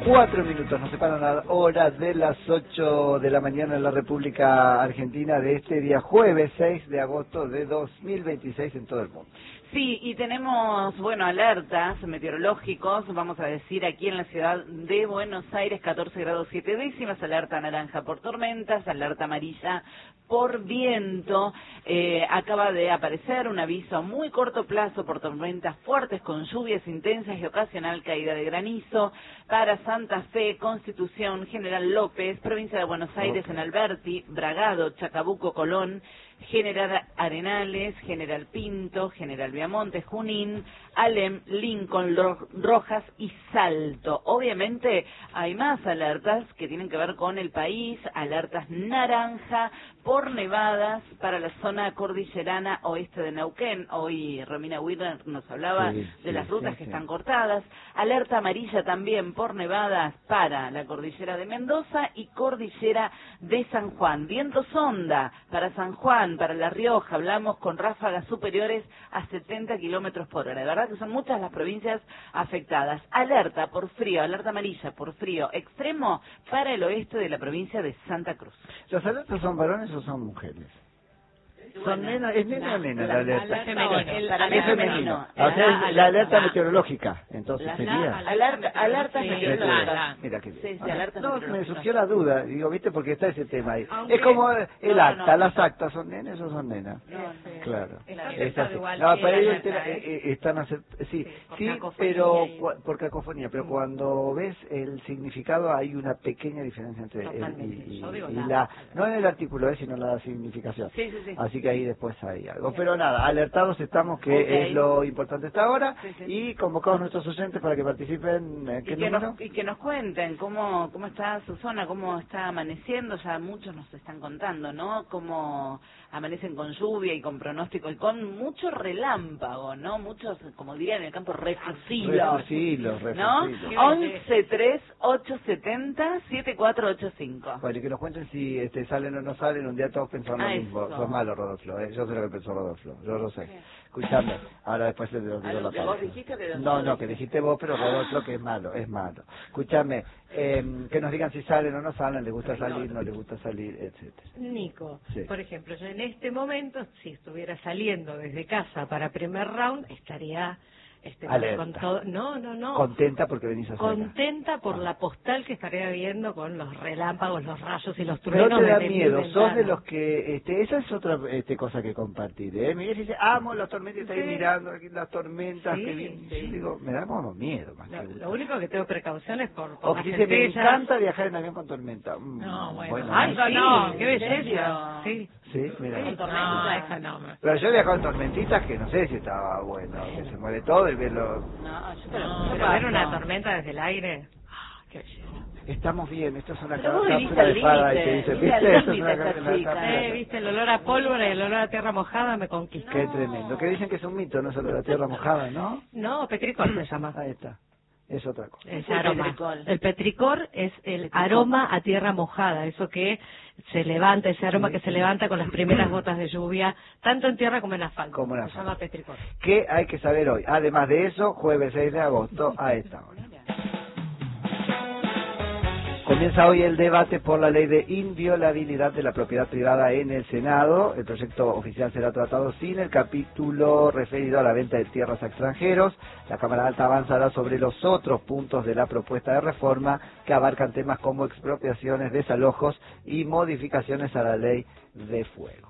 4 minutos nos separan la hora de las 8 de la mañana en la República Argentina de este día jueves 6 de agosto de 2026 en todo el mundo. Sí, y tenemos, bueno, alertas meteorológicos, vamos a decir, aquí en la ciudad de Buenos Aires, 14 grados 7 décimas, alerta naranja por tormentas, alerta amarilla por viento. Acaba de aparecer un aviso a muy corto plazo por tormentas fuertes con lluvias intensas y ocasional caída de granizo para Santa Fe, Constitución, General López, provincia de Buenos Aires, en Alberti, Bragado, Chacabuco, Colón, General Arenales, General Pinto, General Viamonte, Junín, Alem, Lincoln, Rojas y Salto. Obviamente hay más alertas que tienen que ver con el país, alertas naranja por nevadas para la zona cordillerana oeste de Neuquén. Hoy Romina Wiener nos hablaba de las rutas que están cortadas. Alerta amarilla también por nevadas para la cordillera de Mendoza y cordillera de San Juan. Viento sonda para San Juan, para La Rioja, hablamos con ráfagas superiores a 70 kilómetros por hora. De verdad que son muchas las provincias afectadas. Alerta por frío, alerta amarilla por frío extremo para el oeste de la provincia de Santa Cruz. ¿Los alertas son varones o son mujeres? Son nena, es nena o nena la alerta. Es femenino. O sea, es la alerta meteorológica, entonces sería. Alerta meteorológica. Mira que bien. Sí, alerta No, meteorológica. me surgió la duda, digo, viste, porque está ese tema ahí. Es como el acta, las actas, ¿son nenes o son nenas? Claro. Es así. No, para ellos están sí, pero por cacofonía, pero cuando ves el significado hay una pequeña diferencia entre él y la, no en el artículo, sino en la significación. Sí. Así que ahí después hay algo. Pero nada, alertados estamos que es lo importante hasta ahora y convocados a nuestros oyentes para que participen. ¿Qué número? Y que nos cuenten cómo está su zona, cómo está amaneciendo. Ya muchos nos están contando, ¿no? Cómo amanecen con lluvia y con pronóstico y con mucho relámpago, ¿no? Muchos, como dirían en el campo, refusilos. ¿No? 11-3-870-7485. Bueno, y que nos cuenten si salen o no salen. Un día todos pensaron lo mismo. Sos malo, Rodolfo. Yo sé lo que pensó Rodolfo. Yo lo sé. Escuchame. Ahora después te digo la palabra. ¿Vos dijiste que No, que dijiste vos, pero Rodolfo que es malo. Escúchame. Que nos digan si salen o no salen, les gusta salir, no les gusta salir, etcétera. Nico, por ejemplo, yo en este momento, si estuviera saliendo desde casa para primer round, estaría con todo, no. Contenta porque venís a hacer. Contenta por la postal que estaría viendo con los relámpagos, los rayos y los truenos. No te da miedo, sos de los que, esa es otra cosa que compartir, Miguel dice, amo las tormentas, está ahí mirando aquí las tormentas, que bien. Yo digo, me da como miedo más que lo único que tengo precauciones por o que dice, me encanta viajar en avión con tormenta. No, bueno, qué belleza. Sí, mira. Pero yo he viajado en tormentitas que no sé si estaba bueno, que se mueve todo y verlo. Pero ver una tormenta desde el aire, qué belleza. Estamos bien, esto es una cápsula de espada y te dice, ¿viste? Esto es una viste, el olor a pólvora y el olor a tierra mojada me conquistó. Qué tremendo, que dicen que es un mito, no solo la tierra mojada, ¿no? No, petricor se llama. Ahí está. Es otra cosa. Es aroma. El petricor es el aroma a tierra mojada, eso que se levanta, ese aroma que se levanta con las primeras gotas de lluvia, tanto en tierra como en asfalto. Se llama petricor. ¿Qué hay que saber hoy? Además de eso, jueves 6 de agosto a esta hora. Comienza hoy el debate por la ley de inviolabilidad de la propiedad privada en el Senado. El proyecto oficial será tratado sin el capítulo referido a la venta de tierras a extranjeros. La Cámara Alta avanzará sobre los otros puntos de la propuesta de reforma que abarcan temas como expropiaciones, desalojos y modificaciones a la ley de fuego.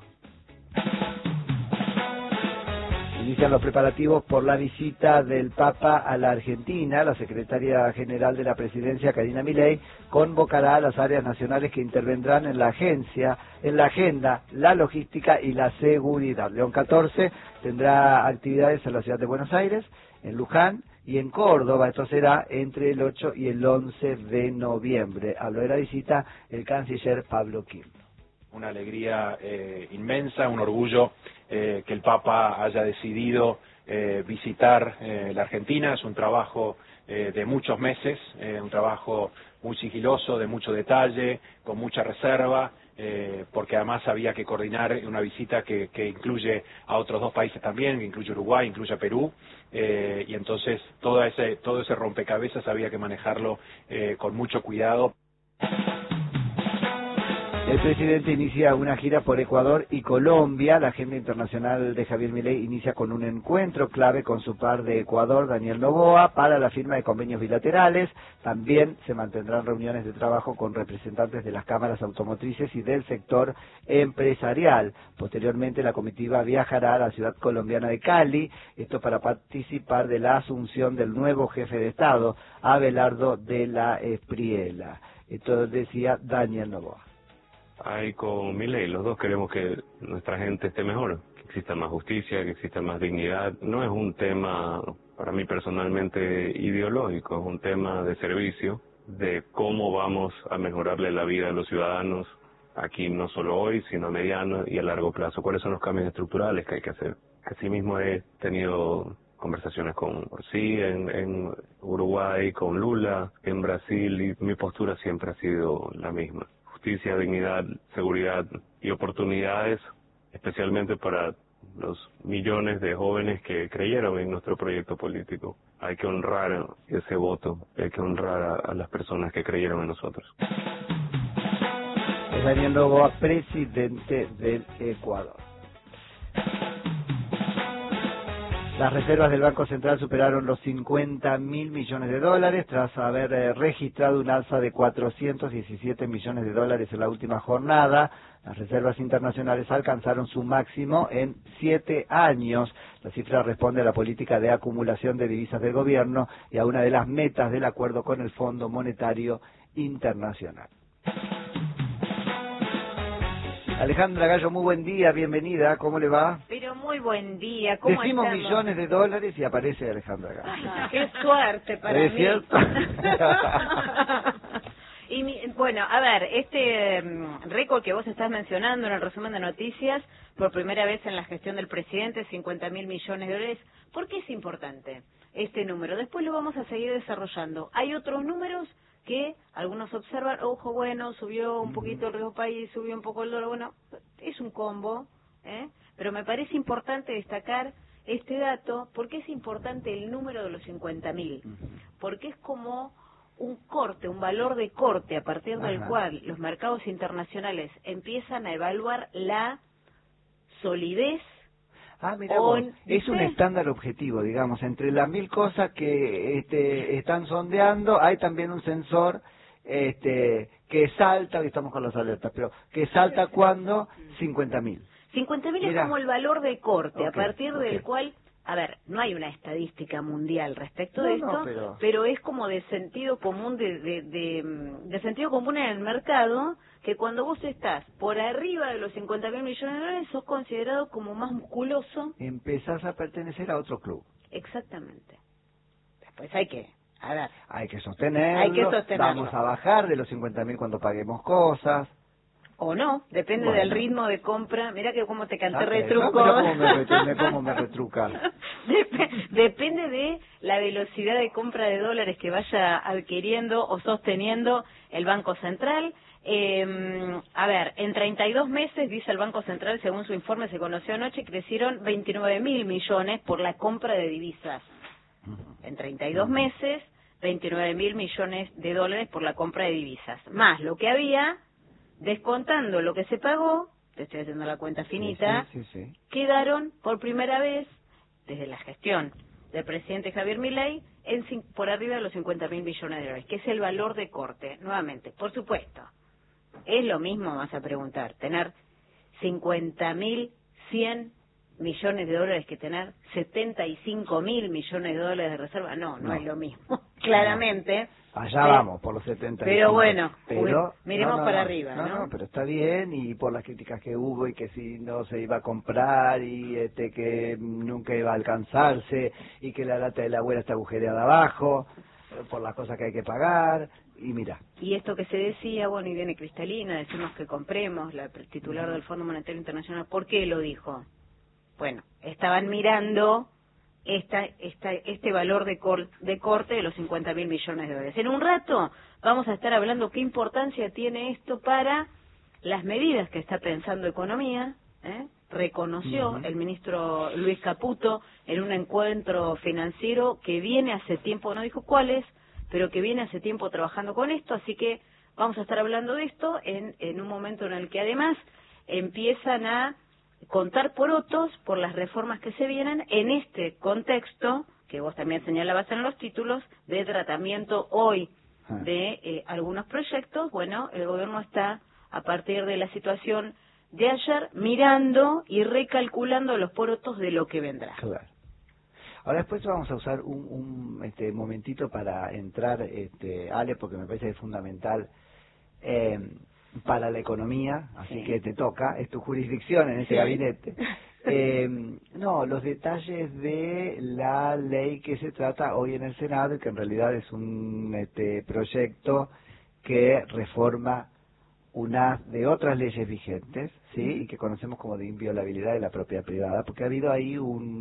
Inician los preparativos por la visita del Papa a la Argentina. La secretaria general de la Presidencia, Karina Milei, convocará a las áreas nacionales que intervendrán en la agenda, la logística y la seguridad. León XIV tendrá actividades en la ciudad de Buenos Aires, en Luján y en Córdoba. Esto será entre el 8 y el 11 de noviembre. Habló de la visita el canciller Pablo Kim. Una alegría inmensa, un orgullo que el Papa haya decidido visitar la Argentina. Es un trabajo de muchos meses, un trabajo muy sigiloso, de mucho detalle, con mucha reserva, porque además había que coordinar una visita que incluye a otros 2 países también, que incluye Uruguay, incluye a Perú, y entonces todo ese rompecabezas había que manejarlo con mucho cuidado. El presidente inicia una gira por Ecuador y Colombia. La agenda internacional de Javier Milei inicia con un encuentro clave con su par de Ecuador, Daniel Noboa, para la firma de convenios bilaterales. También se mantendrán reuniones de trabajo con representantes de las cámaras automotrices y del sector empresarial. Posteriormente, la comitiva viajará a la ciudad colombiana de Cali, esto para participar de la asunción del nuevo jefe de Estado, Abelardo de la Espriella. Esto decía Daniel Noboa. Ahí con Milei, los dos queremos que nuestra gente esté mejor, que exista más justicia, que exista más dignidad. No es un tema, para mí personalmente, ideológico, es un tema de servicio, de cómo vamos a mejorarle la vida a los ciudadanos, aquí no solo hoy, sino a mediano y a largo plazo. ¿Cuáles son los cambios estructurales que hay que hacer? Asimismo he tenido conversaciones con Orsi en Uruguay, con Lula en Brasil, y mi postura siempre ha sido la misma. Justicia, dignidad, seguridad y oportunidades, especialmente para los millones de jóvenes que creyeron en nuestro proyecto político. Hay que honrar ese voto, hay que honrar a las personas que creyeron en nosotros. Es Daniel Noboa, presidente del Ecuador. Las reservas del Banco Central superaron los 50.000 millones de dólares tras haber registrado un alza de 417 millones de dólares en la última jornada. Las reservas internacionales alcanzaron su máximo en 7 años. La cifra responde a la política de acumulación de divisas del gobierno y a una de las metas del acuerdo con el Fondo Monetario Internacional. Alejandra Gallo, muy buen día, bienvenida, ¿cómo le va? Pero muy buen día, ¿cómo Decimos estamos? millones de dólares y aparece Alejandra Gallo. Ajá, qué suerte para mí. ¿Es cierto? Bueno, a ver, este récord que vos estás mencionando en el resumen de noticias, por primera vez en la gestión del presidente, 50.000 millones de dólares, ¿por qué es importante este número? Después lo vamos a seguir desarrollando. Hay otros números que algunos observan, ojo, bueno, subió un poquito el riesgo país, subió un poco el dólar, bueno, es un combo, pero me parece importante destacar este dato, porque es importante el número de los 50.000, porque es como un corte, un valor de corte a partir del cual los mercados internacionales empiezan a evaluar la solidez. Mira vos, es un estándar objetivo, digamos, entre las 1.000 cosas que están sondeando, hay también un sensor que salta, hoy estamos con las alertas, pero que salta cuando 50.000. 50.000 es como el valor de corte, a partir del cual, a ver, no hay una estadística mundial respecto de esto, pero es como de sentido común, de sentido común en el mercado, que cuando vos estás por arriba de los 50.000 millones de dólares, sos considerado como más musculoso. Empezás a pertenecer a otro club. Exactamente. Después hay que sostenerlo. Vamos a bajar de los 50.000 cuando paguemos cosas. O no, depende del ritmo de compra. Mira que cómo te canté retruco. Cómo me retruca. Depende de la velocidad de compra de dólares que vaya adquiriendo o sosteniendo el Banco Central. A ver, en 32 meses, dice el Banco Central, según su informe se conoció anoche, crecieron 29.000 millones por la compra de divisas. En 32 meses, 29.000 millones de dólares por la compra de divisas. Más lo que había, descontando lo que se pagó, te estoy haciendo la cuenta finita, quedaron por primera vez, desde la gestión del presidente Javier Milei, por arriba de los 50.000 millones de dólares, que es el valor de corte. Nuevamente, por supuesto, es lo mismo, vas a preguntar, tener 50.100 millones de dólares que tener 75.000 millones de dólares de reserva. No es lo mismo, claramente. Allá vamos, por los 75. Pero bueno, miremos para arriba, ¿no? Pero está bien, y por las críticas que hubo, y que si no se iba a comprar, y que nunca iba a alcanzarse, y que la lata de la abuela está agujereada abajo, por las cosas que hay que pagar, y mira. Y esto que se decía, bueno, y viene Cristalina, decimos que compremos, la titular del Fondo Monetario Internacional, ¿por qué lo dijo? Bueno, estaban mirando este valor de corte de los 50.000 millones de dólares. En un rato vamos a estar hablando qué importancia tiene esto para las medidas que está pensando Economía, reconoció el ministro Luis Caputo en un encuentro financiero que viene hace tiempo, no dijo cuáles, pero que viene hace tiempo trabajando con esto, así que vamos a estar hablando de esto en un momento en el que además empiezan a contar porotos por las reformas que se vienen en este contexto, que vos también señalabas en los títulos, de tratamiento hoy de algunos proyectos. Bueno, el gobierno está, a partir de la situación de ayer, mirando y recalculando los porotos de lo que vendrá. Claro. Ahora después vamos a usar un momentito para entrar, Ale, porque me parece fundamental para la economía, así que te toca, es tu jurisdicción en ese gabinete. No, los detalles de la ley que se trata hoy en el Senado y que en realidad es un proyecto que reforma una de otras leyes vigentes, ¿sí? Y que conocemos como de inviolabilidad de la propiedad privada, porque ha habido ahí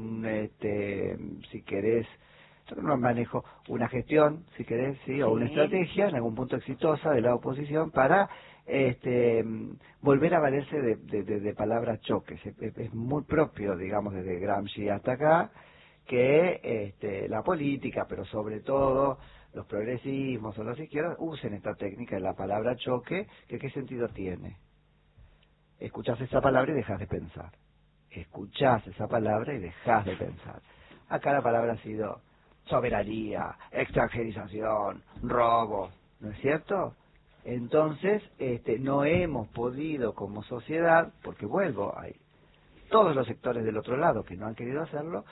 si querés, yo no manejo una gestión, si querés, ¿sí? O una estrategia, en algún punto exitosa de la oposición, para volver a valerse de palabras choques. Es muy propio, digamos, desde Gramsci hasta acá, que la política, pero sobre todo los progresismos o las izquierdas, usen esta técnica de la palabra choque, que ¿qué sentido tiene? Escuchás esa palabra y dejas de pensar. Escuchás esa palabra y dejas de pensar. Acá la palabra ha sido soberanía, extranjerización, robo, ¿no es cierto? Entonces, no hemos podido como sociedad, porque vuelvo, hay todos los sectores del otro lado que no han querido hacerlo,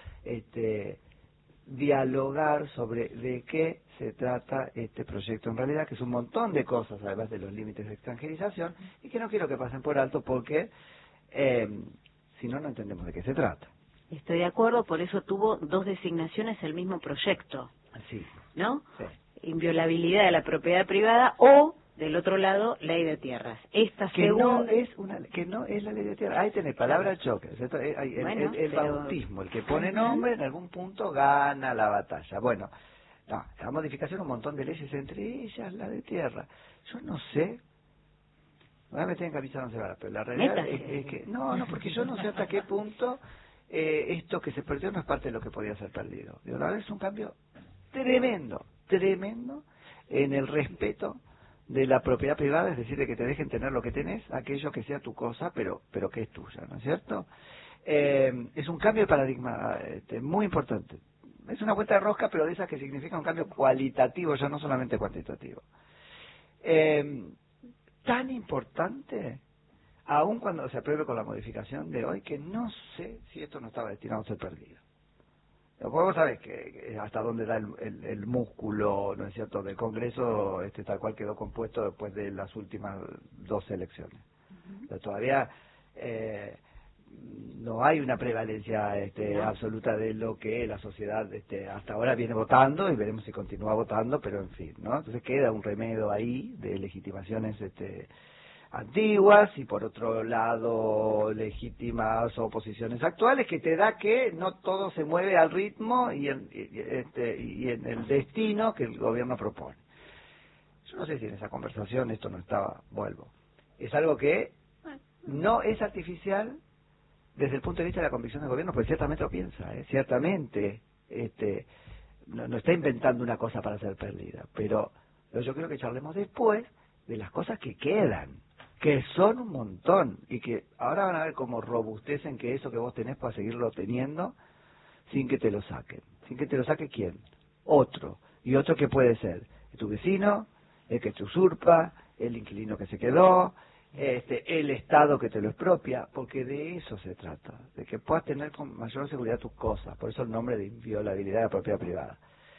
dialogar sobre de qué se trata este proyecto en realidad, que es un montón de cosas, además de los límites de extranjerización, y que no quiero que pasen por alto porque si no, no entendemos de qué se trata. Estoy de acuerdo, por eso tuvo dos designaciones el mismo proyecto, sí. ¿no? Sí. Inviolabilidad de la propiedad privada o, del otro lado, ley de tierras. Esta que no es la ley de tierras. Ahí tenés palabra choque. El bautismo, el que pone nombre en algún punto gana la batalla. Bueno, no, la modificación de un montón de leyes, entre ellas la de tierra. Yo no sé. Ahora me tienen que avisar no se va, pero la realidad es que no, porque yo no sé hasta qué punto esto que se perdió no es parte de lo que podía ser perdido. La verdad es un cambio tremendo en el respeto de la propiedad privada, es decir, de que te dejen tener lo que tenés, aquello que sea tu cosa, pero que es tuya, ¿no es cierto? Es un cambio de paradigma muy importante. Es una vuelta de rosca, pero de esas que significa un cambio cualitativo, ya no solamente cuantitativo. Tan importante, aun cuando se apruebe con la modificación de hoy, que no sé si esto no estaba destinado a ser perdido. Vos sabés que hasta dónde da el músculo, ¿no es cierto?, del Congreso, tal cual quedó compuesto después de las últimas 2 elecciones. Pero todavía no hay una prevalencia absoluta de lo que la sociedad hasta ahora viene votando, y veremos si continúa votando, pero en fin, ¿no? Entonces queda un remedio ahí de legitimaciones antiguas y por otro lado legítimas oposiciones actuales, que te da que no todo se mueve al ritmo y en el destino que el gobierno propone. Yo no sé si en esa conversación esto no estaba, es algo que no es artificial desde el punto de vista de la convicción del gobierno, porque ciertamente lo piensa, ciertamente no está inventando una cosa para ser perdida, pero yo creo que charlemos después de las cosas que quedan, que son un montón, y que ahora van a ver cómo robustecen que eso que vos tenés para seguirlo teniendo sin que te lo saquen. ¿Sin que te lo saque quién? Otro. ¿Y otro qué puede ser? Tu vecino, el que te usurpa, el inquilino que se quedó, el Estado que te lo expropia, porque de eso se trata, de que puedas tener con mayor seguridad tus cosas, por eso el nombre de inviolabilidad de la propiedad privada.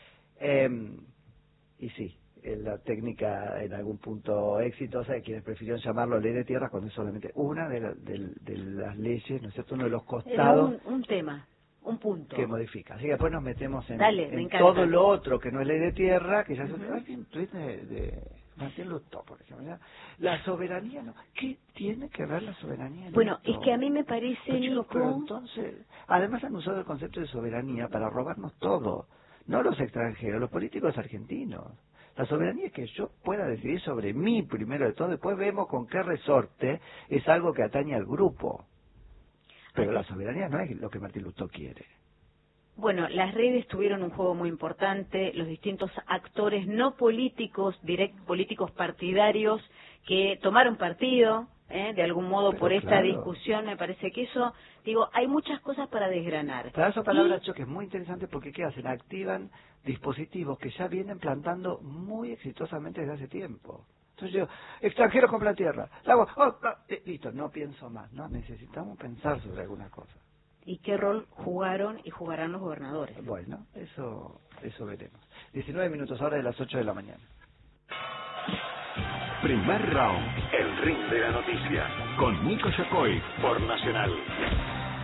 Y sí, la técnica en algún punto exitosa de quienes prefirieron llamarlo ley de tierras cuando es solamente una de las leyes, ¿no es cierto?, uno de los costados. Un tema. un punto. Que modifica. Así que después nos metemos en, Dale, todo lo otro que no es ley de tierra, que ya se... Hay un tuit de Martín Lutó, por ejemplo. ¿Ya? La soberanía, ¿no? ¿Qué tiene que ver la soberanía? Bueno, es que a mí me parece, Nico... Pero entonces, además han usado el concepto de soberanía para robarnos todo. No los extranjeros, los políticos argentinos. La soberanía es que yo pueda decidir sobre mí primero de todo, después vemos con qué resorte es algo que atañe al grupo. Pero la soberanía no es lo que Martín Lutó quiere. Bueno, las redes tuvieron un juego muy importante, los distintos actores no políticos, políticos partidarios que tomaron partido, de algún modo, pero por esta discusión. Me parece que eso, digo, hay muchas cosas para desgranar. Para esa palabra choque es muy interesante porque ¿qué hacen? Activan dispositivos que ya vienen plantando muy exitosamente desde hace tiempo. Entonces yo, extranjero compra tierra, listo, no pienso más, ¿no? Necesitamos pensar sobre algunas cosas. ¿Y qué rol jugaron y jugarán los gobernadores? Bueno, eso veremos. 19 minutos ahora de las 8 de la mañana. Primer round, el ring de la noticia, con Nico Yacoy por Nacional.